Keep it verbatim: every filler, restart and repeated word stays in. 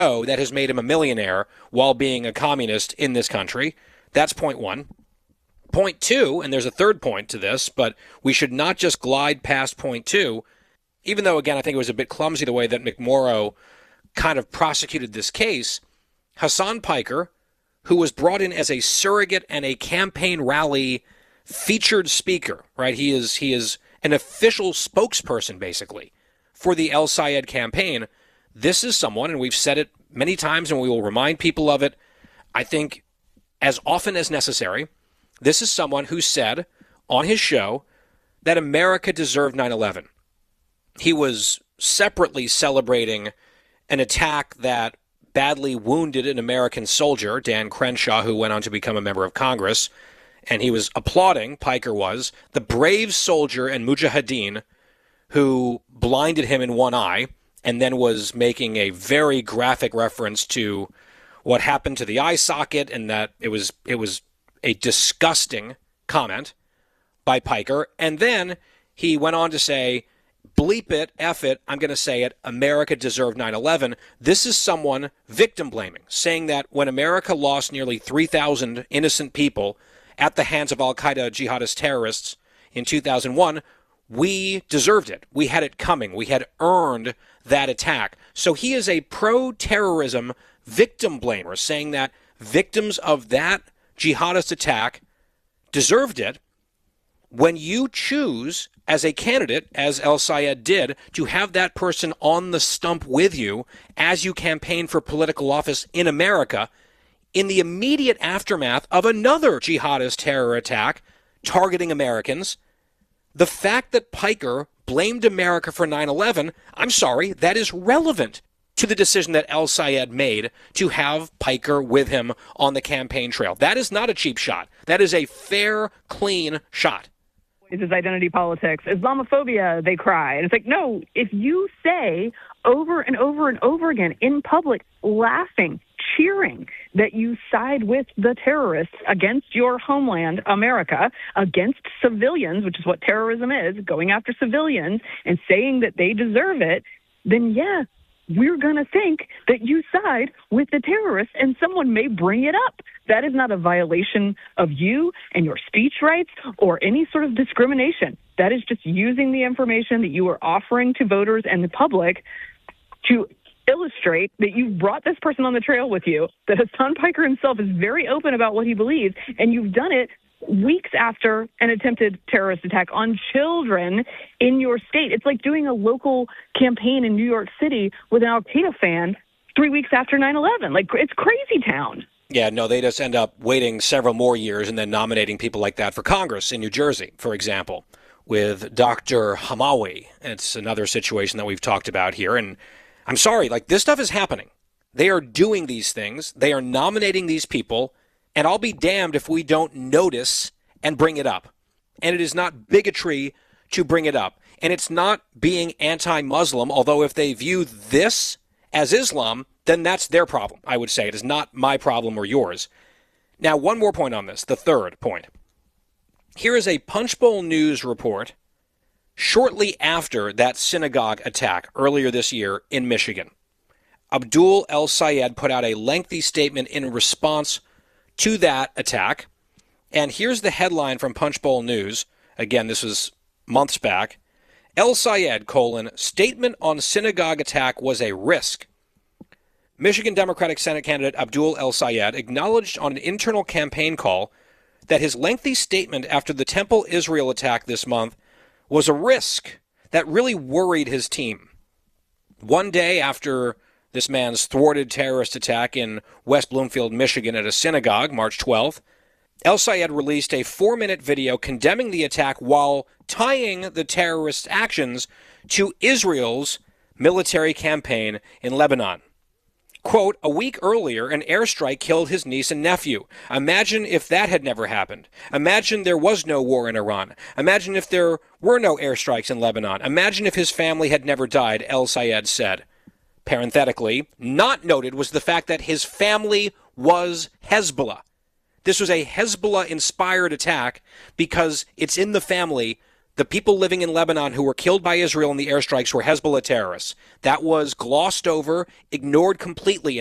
Oh, that has made him a millionaire while being a communist in this country. That's point one. Point two, and there's a third point to this, but we should not just glide past point two, even though, again, I think it was a bit clumsy the way that McMorrow kind of prosecuted this case. Hassan Piker, who was brought in as a surrogate and a campaign rally featured speaker, right? He is he is an official spokesperson, basically, for the El Sayed campaign. This is someone, and we've said it many times, and we will remind people of it, I think, as often as necessary. This is someone who said on his show that America deserved nine eleven. He was separately celebrating an attack that badly wounded an American soldier, Dan Crenshaw, who went on to become a member of Congress, and he was applauding, Piker was, the brave soldier and mujahideen who blinded him in one eye, and then was making a very graphic reference to what happened to the eye socket, and that it was it was a disgusting comment by Piker. And then he went on to say, bleep it, F it, I'm going to say it, America deserved nine eleven. This is someone victim blaming, saying that when America lost nearly three thousand innocent people at the hands of al-Qaeda jihadist terrorists in two thousand one, we deserved it. We had it coming. We had earned that attack. So he is a pro-terrorism victim blamer, saying that victims of that jihadist attack deserved it. When you choose as a candidate, as El Sayed did, to have that person on the stump with you as you campaign for political office in America, in the immediate aftermath of another jihadist terror attack targeting Americans, the fact that Piker blamed America for nine eleven, I'm sorry, that is relevant to the decision that El Sayed made to have Piker with him on the campaign trail. That is not a cheap shot. That is a fair, clean shot. This is identity politics. Islamophobia, they cry. And it's like, no, if you say over and over and over again in public, laughing, cheering, that you side with the terrorists against your homeland, America, against civilians, which is what terrorism is, going after civilians and saying that they deserve it, then yeah, we're going to think that you side with the terrorists, and someone may bring it up. That is not a violation of you and your speech rights or any sort of discrimination. That is just using the information that you are offering to voters and the public to illustrate that you've brought this person on the trail with you, that Hassan Piker himself is very open about what he believes, and you've done it weeks after an attempted terrorist attack on children in your state. It's like doing a local campaign in New York City with an Al-Qaeda fan three weeks after nine eleven. Like, it's crazy town. Yeah, no, they just end up waiting several more years and then nominating people like that for Congress in New Jersey, for example, with Doctor Hamawi. It's another situation that we've talked about here. And I'm sorry, like, this stuff is happening. They are doing these things. They are nominating these people. And I'll be damned if we don't notice and bring it up. And it is not bigotry to bring it up. And it's not being anti-Muslim, although if they view this as Islam, then that's their problem, I would say. It is not my problem or yours. Now, one more point on this, the third point. Here is a Punchbowl News report shortly after that synagogue attack earlier this year in Michigan. Abdul El Sayed put out a lengthy statement in response to that attack. And here's the headline from Punchbowl News. Again, this was months back. El Sayed, colon, statement on synagogue attack was a risk. Michigan Democratic Senate candidate Abdul El Sayed acknowledged on an internal campaign call that his lengthy statement after the Temple Israel attack this month was a risk that really worried his team. One day after this man's thwarted terrorist attack in West Bloomfield, Michigan at a synagogue, March twelfth, El Sayed released a four-minute video condemning the attack while tying the terrorist actions to Israel's military campaign in Lebanon. Quote, a week earlier, an airstrike killed his niece and nephew. Imagine if that had never happened. Imagine there was no war in Iran. Imagine if there were no airstrikes in Lebanon. Imagine if his family had never died, El Sayed said. Parenthetically, not noted was the fact that his family was Hezbollah. This was a Hezbollah-inspired attack because it's in the family. The The people living in Lebanon who were killed by Israel in the airstrikes were Hezbollah terrorists. That was glossed over, ignored completely